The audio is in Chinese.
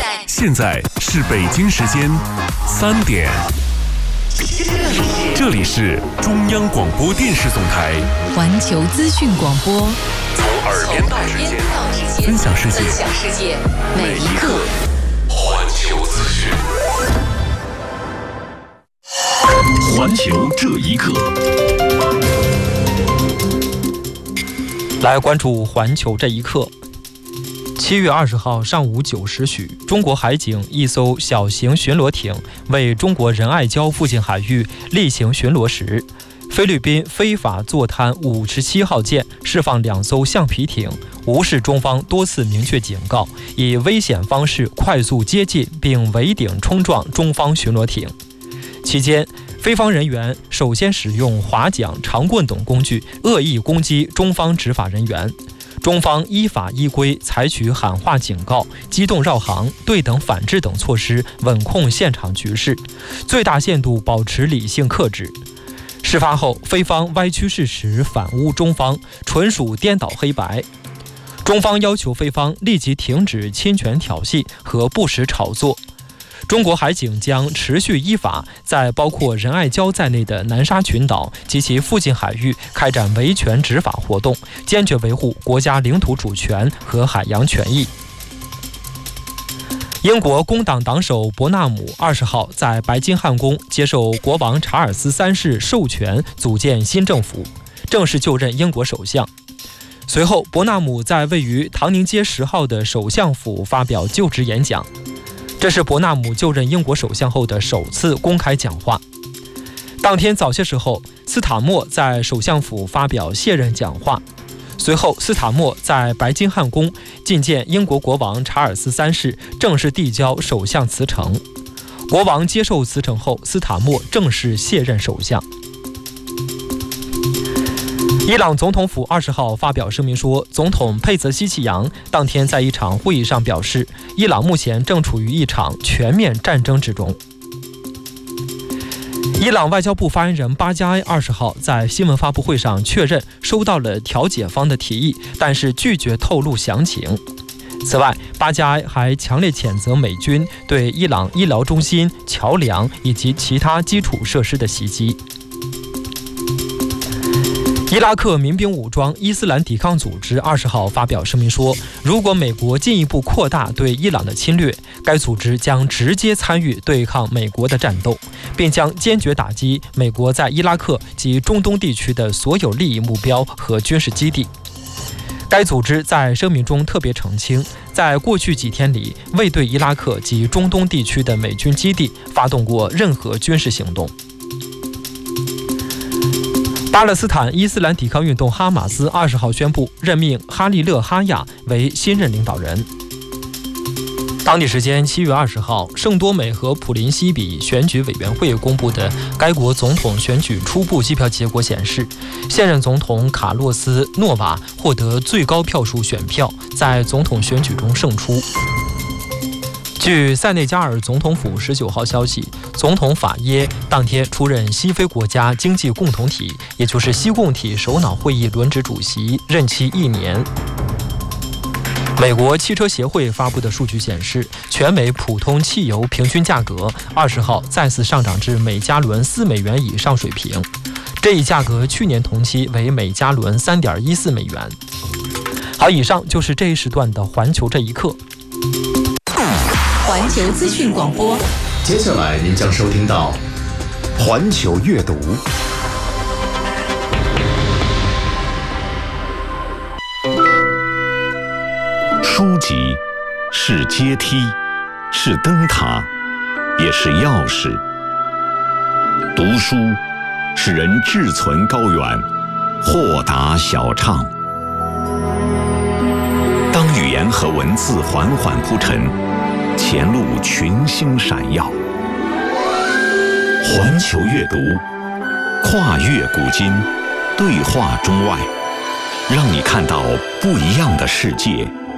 现在是北京时间3点，这里是中央广播电视总台环球资讯广播， 从耳边到指尖，分享世界，每一刻环球资讯。环球这一刻， 来关注环球这一刻。7月20号上午9时许，中国海警一艘小型巡逻艇为中国仁爱礁附近海域例行巡逻时，菲律宾非法坐滩57号舰释放2艘橡皮艇，无视中方多次明确警告，以危险方式快速接近并围顶冲撞中方巡逻艇。期间，菲方人员首先使用划桨、长棍等工具恶意攻击中方执法人员。中方依法依规采取喊话警告、机动绕行、对等反制等措施，稳控现场局势，最大限度保持理性克制。事发后，菲方歪曲事实，反诬中方，纯属颠倒黑白。中方要求菲方立即停止侵权挑衅和不实炒作。中国海警将持续依法在包括仁爱礁在内的南沙群岛及其附近海域开展维权执法活动，坚决维护国家领土主权和海洋权益。英国工党党首伯纳姆20号在白金汉宫接受国王查尔斯3世授权组建新政府，正式就任英国首相。随后，伯纳姆在位于唐宁街10号的首相府发表就职演讲。这是伯纳姆就任英国首相后的首次公开讲话。当天早些时候，斯塔默在首相府发表卸任讲话。随后，斯塔默在白金汉宫觐见英国国王查尔斯3世，正式递交首相辞呈。国王接受辞呈后，斯塔默正式卸任首相。伊朗总统府20号发表声明说，总统佩泽希奇扬当天在一场会议上表示，伊朗目前正处于一场全面战争之中。伊朗外交部发言人巴加埃20号在新闻发布会上确认收到了调解方的提议，但是拒绝透露详情。此外，巴加埃还强烈谴责美军对伊朗医疗中心、桥梁以及其他基础设施的袭击。伊拉克民兵武装伊斯兰抵抗组织20号发表声明说，如果美国进一步扩大对伊朗的侵略，该组织将直接参与对抗美国的战斗，并将坚决打击美国在伊拉克及中东地区的所有利益目标和军事基地。该组织在声明中特别澄清，在过去几天里未对伊拉克及中东地区的美军基地发动过任何军事行动。巴勒斯坦伊斯兰抵抗运动哈马斯20号宣布任命哈利勒·哈亚为新任领导人。当地时间7月20号，圣多美和普林西比选举委员会公布的该国总统选举初步计票结果显示，现任总统卡洛斯·诺瓦获得最高票数选票，在总统选举中胜出。据塞内加尔总统府19号消息，总统法耶当天出任西非国家经济共同体，也就是西共体首脑会议轮值主席，任期1年。美国汽车协会发布的数据显示，全美普通汽油平均价格20号再次上涨至每加仑4美元以上水平，这一价格去年同期为每加仑3.14美元。好，以上就是这一时段的环球这一刻。 环球资讯广播， 接下来您将收听到环球阅读。书籍是阶梯，是灯塔，也是钥匙。读书使人志存高远，豁达小畅。当语言和文字缓缓铺陈，前路群星闪耀。环球阅读，跨越古今，对话中外，让你看到不一样的世界，